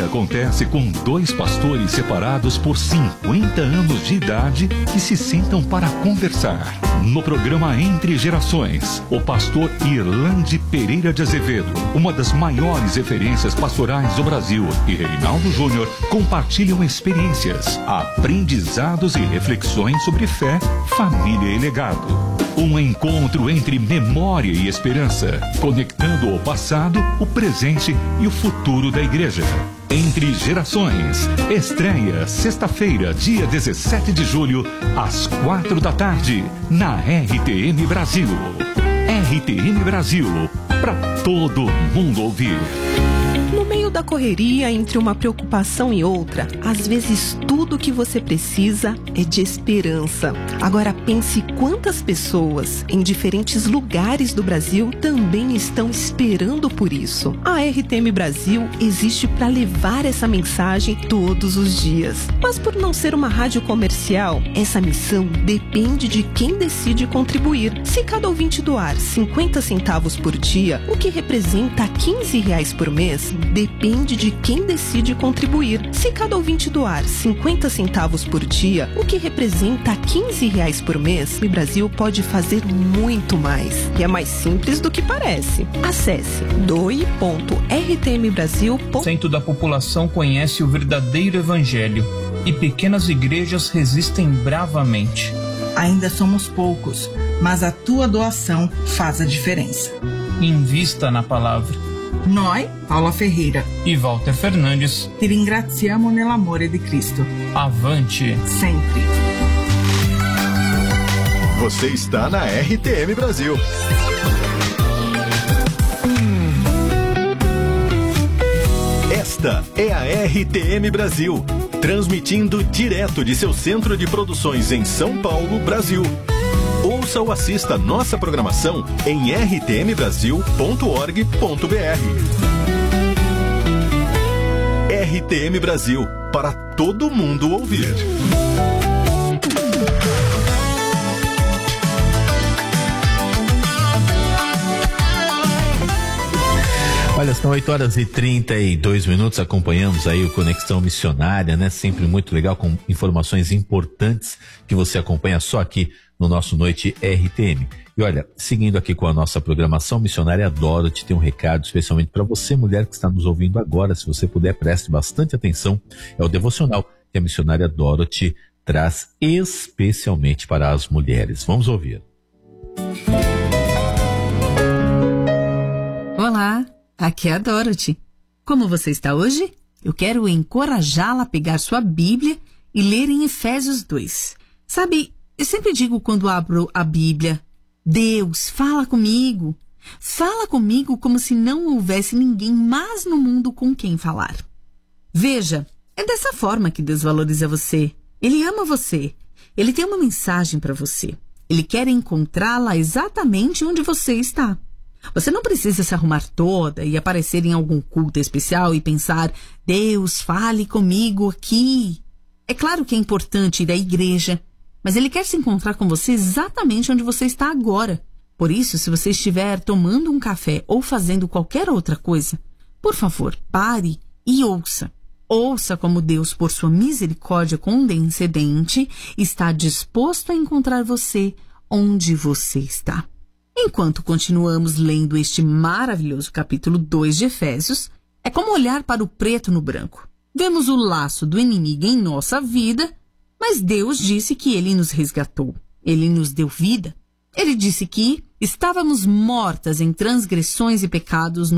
acontece com dois pastores separados por 50 anos de idade que se sentam para conversar. No programa Entre Gerações, o pastor Irlande Pereira de Azevedo, uma das maiores referências pastorais do Brasil, e Reinaldo Júnior compartilham experiências, aprendizados e reflexões sobre fé, família e legado. Um encontro entre memória e esperança, conectando o passado, o presente e o futuro da igreja. Entre Gerações, estreia sexta-feira, dia 17 de julho, às 4 da tarde, na RTM Brasil. RTM Brasil, para todo mundo ouvir. No meio da correria, entre uma preocupação e outra, às vezes tudo o que você precisa é de esperança. Agora pense quantas pessoas em diferentes lugares do Brasil também estão esperando por isso. A RTM Brasil existe para levar essa mensagem todos os dias. Mas por não ser uma rádio comercial, essa missão depende de quem decide contribuir. Se cada ouvinte doar 50 centavos por dia, o que representa R$15 por mês, depende de quem decide contribuir. Se cada ouvinte doar 50 centavos por dia, o que representa R$15 por mês, o Brasil pode fazer muito mais. E é mais simples do que parece. Acesse doe.rtmbrasil.com. 100% da população conhece o verdadeiro evangelho e pequenas igrejas resistem bravamente. Ainda somos poucos, mas a tua doação faz a diferença. Invista na palavra. Noi, Paula Ferreira e Walter Fernandes, ti ringraziamo nell'amore di Cristo. Avante! Sempre. Você está na RTM Brasil. Esta é a RTM Brasil, transmitindo direto de seu centro de produções em São Paulo, Brasil. Ouça ou assista nossa programação em rtmbrasil.org.br. RTM Brasil, para todo mundo ouvir. Olha, são 8h32, acompanhamos aí o Conexão Missionária, né? Sempre muito legal, com informações importantes que você acompanha só aqui no nosso Noite RTM. E olha, seguindo aqui com a nossa programação, Missionária Dorothy tem um recado especialmente para você, mulher que está nos ouvindo agora. Se você puder, preste bastante atenção. É o devocional que a Missionária Dorothy traz especialmente para as mulheres. Vamos ouvir. Olá, aqui é a Dorothy. Como você está hoje? Eu quero encorajá-la a pegar sua Bíblia e ler em Efésios 2. Sabe, eu sempre digo quando abro a Bíblia, Deus, fala comigo. Fala comigo como se não houvesse ninguém mais no mundo com quem falar. Veja, é dessa forma que Deus valoriza você. Ele ama você. Ele tem uma mensagem para você. Ele quer encontrá-la exatamente onde você está. Você não precisa se arrumar toda e aparecer em algum culto especial e pensar, Deus, fale comigo aqui. É claro que é importante ir à igreja, mas Ele quer se encontrar com você exatamente onde você está agora. Por isso, se você estiver tomando um café ou fazendo qualquer outra coisa, por favor, pare e ouça. Ouça como Deus, por sua misericórdia condescendente, está disposto a encontrar você onde você está. Enquanto continuamos lendo este maravilhoso capítulo 2 de Efésios, é como olhar para o preto no branco. Vemos o laço do inimigo em nossa vida, mas Deus disse que Ele nos resgatou. Ele nos deu vida. Ele disse que estávamos mortas em transgressões e pecados